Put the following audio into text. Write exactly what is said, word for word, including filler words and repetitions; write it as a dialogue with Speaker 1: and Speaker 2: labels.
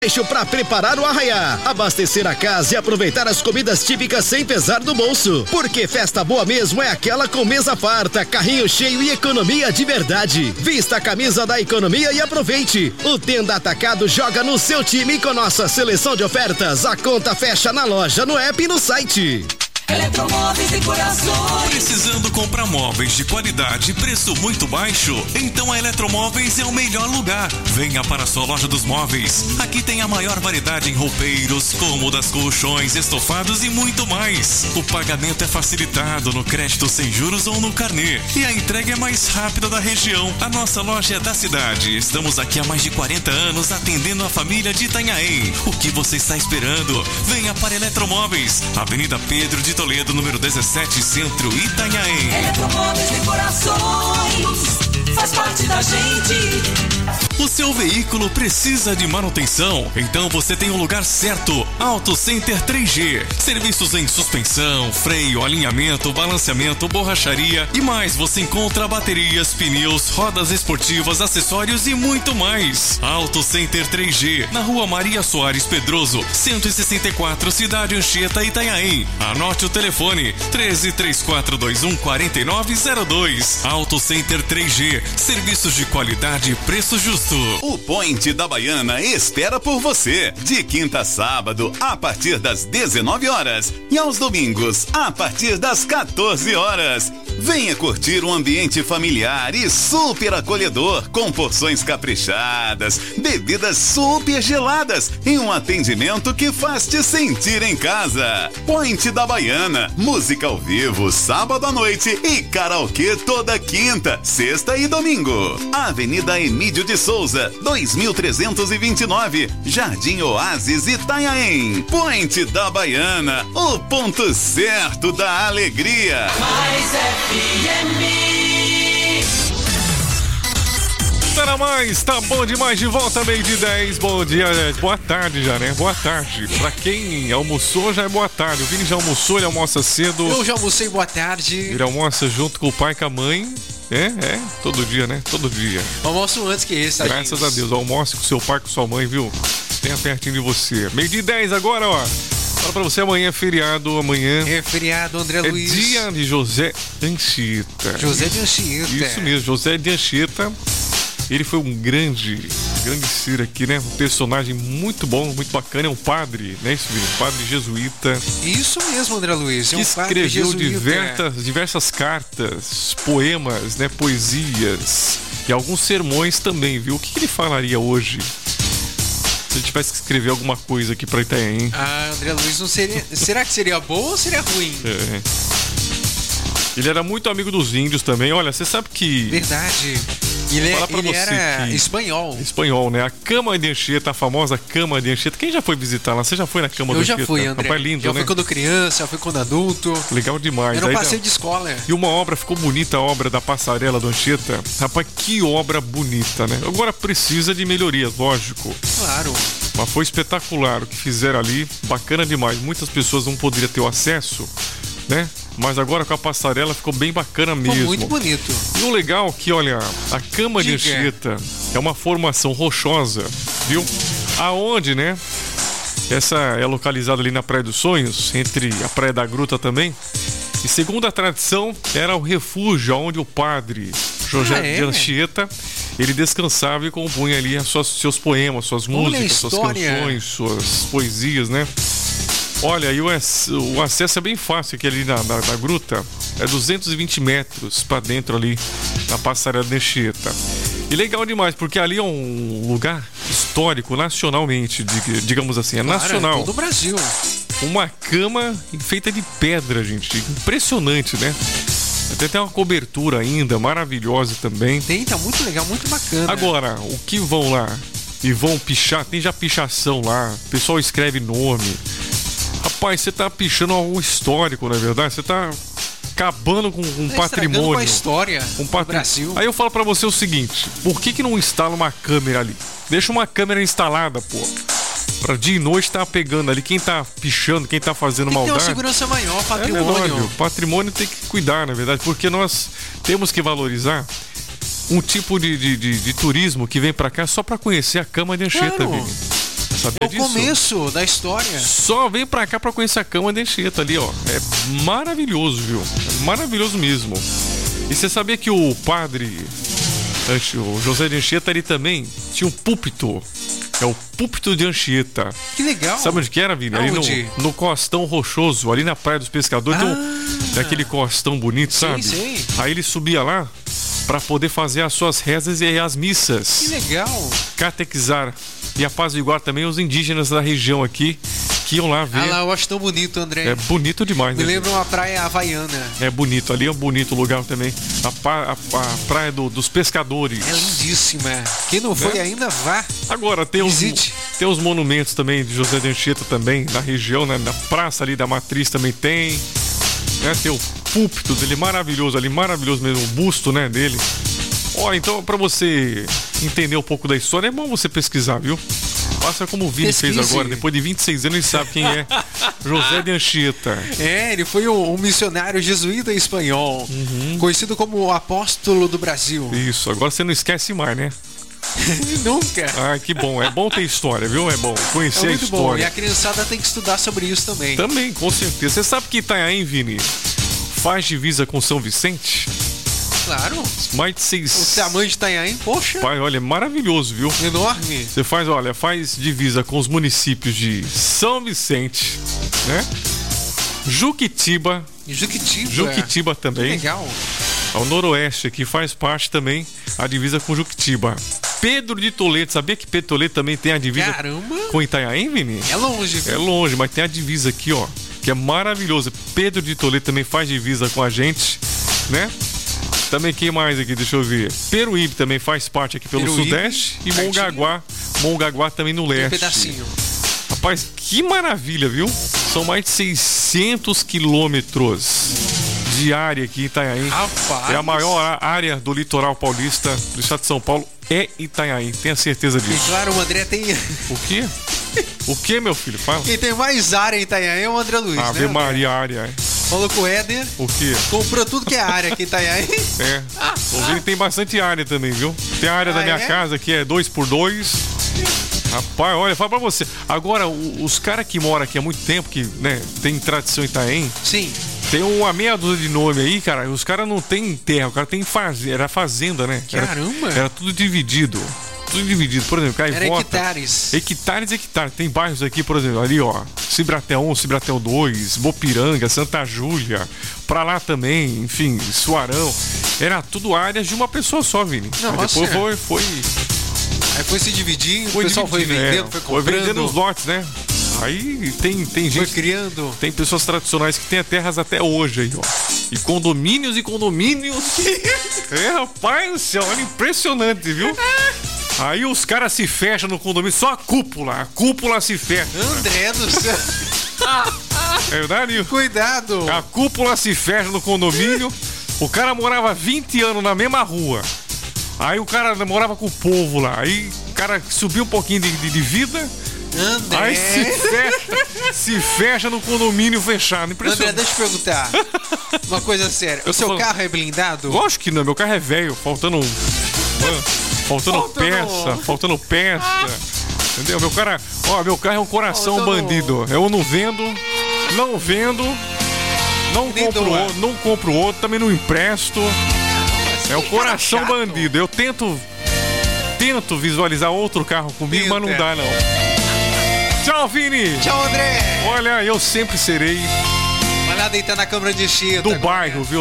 Speaker 1: Para preparar o arraiá, abastecer a casa e aproveitar as comidas típicas sem pesar do bolso. Porque festa boa mesmo é aquela com mesa farta, carrinho cheio e economia de verdade. Vista a camisa da economia e aproveite. O Tenda Atacado joga no seu time com nossa seleção de ofertas. A conta fecha na loja, no app e no site.
Speaker 2: Eletromóveis e Corações.
Speaker 3: Precisando comprar móveis de qualidade e preço muito baixo? Então a Eletromóveis é o melhor lugar. Venha para a sua loja dos móveis. Aqui tem a maior variedade em roupeiros, cômodas, colchões, estofados e muito mais. O pagamento é facilitado no crédito sem juros ou no carnê. E a entrega é mais rápida da região. A nossa loja é da cidade. Estamos aqui há mais de quarenta anos atendendo a família de Itanhaém. O que você está esperando? Venha para Eletromóveis. Avenida Pedro de Toledo, número dezessete, Centro, Itanhaém.
Speaker 2: Eletromóveis e Corações, faz parte da gente.
Speaker 3: O seu veículo precisa de manutenção? Então você tem o lugar certo. Auto Center três G. Serviços em suspensão, freio, alinhamento, balanceamento, borracharia e mais. Você encontra baterias, pneus, rodas esportivas, acessórios e muito mais. Auto Center três G, na Rua Maria Soares Pedroso, cento e sessenta e quatro, Cidade Anchieta, Itanhaém. Anote o telefone treze, três quatro dois um, quatro nove zero dois. Auto Center três G, serviços de qualidade e preço justo.
Speaker 4: O Point da Baiana espera por você, de quinta a sábado, a partir das dezenove horas e aos domingos, a partir das quatorze horas. Venha curtir um ambiente familiar e super acolhedor, com porções caprichadas, bebidas super geladas e um atendimento que faz te sentir em casa. Point da Baiana, música ao vivo, sábado à noite e karaokê toda quinta, sexta e domingo. Avenida Emílio de Souza, dois mil trezentos e vinte e nove, Jardim Oásis, Itanhaém. Point da Baiana, o ponto certo da alegria.
Speaker 2: Mais F M.
Speaker 5: Tá na mais, tá bom demais, de volta meio de dez, bom dia, boa tarde já, né? Boa tarde. Pra quem almoçou, já é boa tarde. O Vini já almoçou, ele almoça cedo.
Speaker 6: Eu já almocei, boa tarde.
Speaker 5: Ele almoça junto com o pai e com a mãe. É, é, todo dia, né? Todo dia.
Speaker 6: Almoço antes que esse,
Speaker 5: Graças tadinhos. a Deus, almoce com seu pai, com sua mãe, viu? Tenha pertinho de você. Meio de dez agora, ó. Fala pra você, amanhã é feriado, amanhã...
Speaker 6: É feriado, André
Speaker 5: é
Speaker 6: Luiz.
Speaker 5: É dia de José de Anchieta.
Speaker 6: José de Anchieta.
Speaker 5: Isso mesmo, José de Anchieta. Ele foi um grande, grande ser aqui, né? Um personagem muito bom, muito bacana. É um padre, né? Isso mesmo, um padre jesuíta.
Speaker 6: Isso mesmo, André Luiz. É um
Speaker 5: que escreveu
Speaker 6: jesuíta.
Speaker 5: diversas, diversas cartas, poemas, né? Poesias e alguns sermões também, viu? O que ele falaria hoje? Se ele tivesse que escrever alguma coisa aqui pra Itanhaém.
Speaker 6: Ah, André Luiz, não seria... será que seria bom ou seria ruim?
Speaker 5: É. Ele era muito amigo dos índios também. Olha, você sabe que...
Speaker 6: Verdade. Ele, é, ele era espanhol.
Speaker 5: Espanhol, né? A Cama de Anchieta, a famosa Cama de Anchieta. Quem já foi visitar lá? Você já foi na Cama de Anchieta?
Speaker 6: Eu já fui, André.
Speaker 5: Rapaz, lindo,
Speaker 6: eu
Speaker 5: né?
Speaker 6: fui quando criança, eu fui quando adulto.
Speaker 5: Legal demais.
Speaker 6: Era um
Speaker 5: Aí,
Speaker 6: passeio de escola.
Speaker 5: E uma obra, ficou bonita a obra da passarela do Anchieta. Rapaz, que obra bonita, né? Agora precisa de melhorias, lógico.
Speaker 6: Claro.
Speaker 5: Mas foi espetacular o que fizeram ali. Bacana demais. Muitas pessoas não poderiam ter o acesso, né? Mas agora com a passarela ficou bem bacana mesmo.
Speaker 6: Ficou muito bonito.
Speaker 5: E o legal é que, olha, a Cama
Speaker 6: Diga.
Speaker 5: de Anchieta é uma formação rochosa, viu? Aonde, né? Essa é localizada ali na Praia dos Sonhos, entre a Praia da Gruta também. E segundo a tradição, era o refúgio onde o padre José
Speaker 6: ah, é?
Speaker 5: de Anchieta, ele descansava e compunha ali as suas, seus poemas, suas músicas, suas canções, suas poesias, né? Olha, e o, o acesso é bem fácil aqui ali na, na, na gruta. É duzentos e vinte metros para dentro ali na passarela de Anchieta. E legal demais, porque ali é um lugar histórico, nacionalmente, digamos assim, é
Speaker 6: claro,
Speaker 5: nacional.
Speaker 6: Todo o Brasil.
Speaker 5: Uma cama feita de pedra, gente. Impressionante, né? Até tem uma cobertura ainda, maravilhosa também.
Speaker 6: Tem, tá muito legal, muito bacana.
Speaker 5: Agora, o que vão lá e vão pichar, tem já pichação lá, o pessoal escreve nome. Rapaz, você tá pichando algo histórico, não é verdade? Você tá acabando com um
Speaker 6: tá
Speaker 5: patrimônio.
Speaker 6: Com a história
Speaker 5: um patri...
Speaker 6: do Brasil.
Speaker 5: Aí eu falo pra você o seguinte, por que que não instala uma câmera ali? Deixa uma câmera instalada, pô. Pra dia e noite tá pegando ali quem tá pichando, quem tá fazendo
Speaker 6: tem
Speaker 5: maldade.
Speaker 6: Tem uma segurança maior, patrimônio.
Speaker 5: É, patrimônio tem que cuidar, na verdade, porque nós temos que valorizar um tipo de, de, de, de turismo que vem pra cá só pra conhecer a Cama de Anchieta,
Speaker 6: claro.
Speaker 5: Vini. Sabia
Speaker 6: É o
Speaker 5: disso?
Speaker 6: começo da história.
Speaker 5: Só vem pra cá pra conhecer a cama de Anchieta ali, ó. É maravilhoso, viu? É maravilhoso mesmo. E você sabia que o padre, o José de Anchieta, ele também tinha um púlpito. É o púlpito de Anchieta.
Speaker 6: Que legal.
Speaker 5: Sabe onde que era, Vini? Ali no, no Costão Rochoso, ali na Praia dos Pescadores. Ah. Tem, tem aquele costão bonito, sabe?
Speaker 6: Sim, sim.
Speaker 5: Aí ele subia lá pra poder fazer as suas rezas e as missas.
Speaker 6: Que legal.
Speaker 5: Catequizar e apaziguar também os indígenas da região aqui que iam lá ver.
Speaker 6: Ah lá, eu acho tão bonito, André.
Speaker 5: É bonito demais,
Speaker 6: Me
Speaker 5: né?
Speaker 6: lembra uma praia havaiana.
Speaker 5: É bonito, ali é um bonito lugar também. A, pa, a, a praia do, dos pescadores.
Speaker 6: É lindíssima. Quem não foi
Speaker 5: Né?
Speaker 6: ainda, vá.
Speaker 5: Agora tem os,
Speaker 6: Visite.
Speaker 5: tem os monumentos também de José de Anchieta também, na região, né? Na praça ali da Matriz também tem. Né? Tem o púlpito dele maravilhoso ali, maravilhoso mesmo, o busto, né, dele. Ó, então pra você entender um pouco da história, é bom você pesquisar, viu? Faça como o Vini
Speaker 6: Pesquise.
Speaker 5: fez agora. Depois de vinte e seis anos, ele sabe quem é José de Anchieta.
Speaker 6: É, ele foi um, um missionário jesuíta espanhol,
Speaker 5: Uhum.
Speaker 6: conhecido como o apóstolo do Brasil.
Speaker 5: Isso, agora você não esquece mais, né?
Speaker 6: Nunca.
Speaker 5: Ah, que bom. É bom ter história, viu? É bom
Speaker 6: É
Speaker 5: conhecer a
Speaker 6: muito bom. E
Speaker 5: história.
Speaker 6: a criançada tem que estudar sobre isso também.
Speaker 5: Também, com certeza. Você sabe que Itanhaém, Vini, faz divisa com São Vicente?
Speaker 6: Claro.
Speaker 5: Mais de
Speaker 6: O
Speaker 5: seis...
Speaker 6: tamanho de Itanhaém, poxa,
Speaker 5: Pai, olha, é maravilhoso, viu?
Speaker 6: enorme.
Speaker 5: Você faz, olha, faz divisa com os municípios de São Vicente, né? Juquitiba,
Speaker 6: Juquitiba.
Speaker 5: Juquitiba
Speaker 6: Que
Speaker 5: também.
Speaker 6: legal.
Speaker 5: Ao noroeste aqui faz parte também a divisa com Juquitiba. Pedro de Toledo, sabia que Pedro de Toledo também tem a divisa
Speaker 6: Caramba.
Speaker 5: com Itanhaém, Vini?
Speaker 6: É longe, viu?
Speaker 5: É longe, mas tem a divisa aqui, ó, que é maravilhosa. Pedro de Toledo também faz divisa com a gente, né? Também quem mais aqui, deixa eu ver. Peruíbe também faz parte aqui pelo
Speaker 6: Peruíbe,
Speaker 5: sudeste e
Speaker 6: pertinho.
Speaker 5: Mongaguá, Mongaguá também no
Speaker 6: Um
Speaker 5: leste.
Speaker 6: pedacinho.
Speaker 5: Rapaz, que maravilha, viu? São mais de seiscentos quilômetros de área aqui em Itanhaém.
Speaker 6: Rapaz.
Speaker 5: É a maior área do litoral paulista do estado de São Paulo, é Itanhaém. Tenha certeza
Speaker 6: E
Speaker 5: disso.
Speaker 6: claro, o André tem.
Speaker 5: O quê? O quê, meu filho? Fala.
Speaker 6: Quem tem mais área em Itanhaém é o André Luiz,
Speaker 5: Ave
Speaker 6: né? André?
Speaker 5: Maria, área.
Speaker 6: Falou com o Éder,
Speaker 5: O quê?
Speaker 6: comprou tudo que é área aqui em Itanhaém.
Speaker 5: É. O Vini tem bastante área também, viu? Tem a área
Speaker 6: Ah,
Speaker 5: da minha
Speaker 6: é?
Speaker 5: casa que é dois por dois. Rapaz, olha, fala pra você. Agora, o- os caras que moram aqui há muito tempo, que, né, tem tradição em Itanhaém,
Speaker 6: Sim.
Speaker 5: tem uma meia dúzia de nome aí, cara. Os caras não tem terra, o cara tem fazenda, era fazenda, né? Era-
Speaker 6: Caramba.
Speaker 5: Era, tudo dividido. Tudo dividido. Por exemplo,
Speaker 6: Era
Speaker 5: Caivota.
Speaker 6: hectares.
Speaker 5: Hectares, hectares. Tem bairros aqui, por exemplo, ali, ó. Cibratel um, Cibratel dois, Bopiranga, Santa Júlia. Pra lá também, enfim, Suarão. Era tudo áreas de uma pessoa só, Vini. Aí
Speaker 6: Nossa.
Speaker 5: depois foi, foi,
Speaker 6: Aí foi se dividindo,
Speaker 5: foi
Speaker 6: o pessoal foi
Speaker 5: dividindo,
Speaker 6: vendendo,
Speaker 5: é.
Speaker 6: foi
Speaker 5: Foi
Speaker 6: comprando,
Speaker 5: vendendo os lotes, né? Aí tem, tem
Speaker 6: foi
Speaker 5: gente.
Speaker 6: criando.
Speaker 5: Tem pessoas tradicionais que têm terras até hoje aí, ó. E condomínios e condomínios. É, rapaz do céu, olha, impressionante, viu? Aí os caras se fecham no condomínio, só a cúpula. A cúpula se fecha.
Speaker 6: André do céu.
Speaker 5: É verdade?
Speaker 6: Cuidado.
Speaker 5: A cúpula se fecha no condomínio. O cara morava vinte anos na mesma rua. Aí o cara morava com o povo lá. Aí o cara subiu um pouquinho de, de, de vida.
Speaker 6: André.
Speaker 5: Aí se fecha, se fecha no condomínio fechado.
Speaker 6: André,
Speaker 5: Impressionante.
Speaker 6: deixa eu perguntar. Uma coisa séria.
Speaker 5: Eu
Speaker 6: O seu
Speaker 5: tô falando-
Speaker 6: carro é blindado?
Speaker 5: Lógico que não, meu carro é velho, faltando. um- Faltando,
Speaker 6: Faltando-
Speaker 5: peça, faltando peça. Entendeu? Meu cara, ó, meu carro é um coração
Speaker 6: Faltando-
Speaker 5: bandido. Eu não vendo, não vendo, não
Speaker 6: Nem
Speaker 5: compro
Speaker 6: doa.
Speaker 5: outro, não compro outro, também não empresto. É o
Speaker 6: Que
Speaker 5: coração
Speaker 6: cara chato.
Speaker 5: bandido. Eu tento tento visualizar outro carro comigo, mas não
Speaker 6: Tenta.
Speaker 5: dá não. Tchau, Vini.
Speaker 6: Tchau, André.
Speaker 5: Olha, eu sempre serei
Speaker 6: Vai lá deitar na câmara de Chita.
Speaker 5: do bairro, viu?